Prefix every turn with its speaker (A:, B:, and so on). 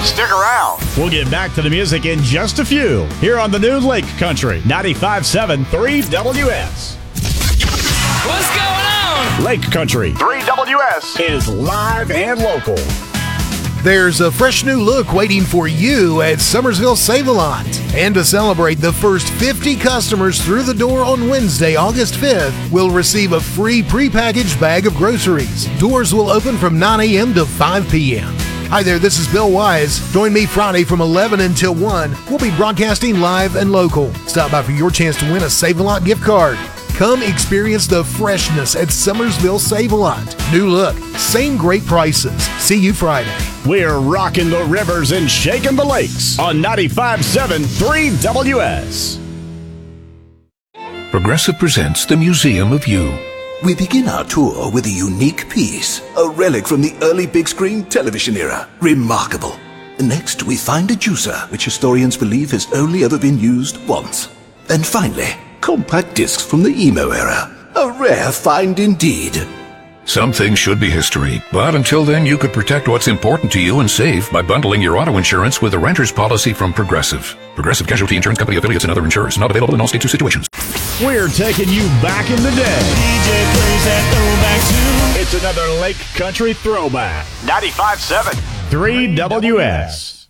A: Stick around. We'll get back to the music in just a few here on the new Lake Country 95.7 3WS.
B: What's going on?
A: Lake Country 3WS is live and local.
C: There's a fresh new look waiting for you at Summersville Save-A-Lot. And to celebrate, the first 50 customers through the door on Wednesday, August 5th, will receive a free prepackaged bag of groceries. Doors will open from 9 a.m. to 5 p.m. Hi there, this is Bill Wise. Join me Friday from 11 until 1. We'll be broadcasting live and local. Stop by for your chance to win a Save-A-Lot gift card. Come experience the freshness at Summersville Save-A-Lot. New look, same great prices. See you Friday.
A: We're rocking the rivers and shaking the lakes on 95.7 3WS.
D: Progressive presents The Museum of You.
E: We begin our tour with a unique piece, a relic from the early big screen television era. Remarkable. Next, we find a juicer, which historians believe has only ever been used once. And finally, compact discs from the emo era. A rare find indeed.
D: Some things should be history, but until then you could protect what's important to you and save by bundling your auto insurance with a renter's policy from Progressive. Progressive Casualty Insurance Company affiliates and other insurers. Not available in all states or situations.
A: We're taking you back in the day.
B: DJ plays that throwback too.
A: It's another Lake Country throwback. 95.7 3WS.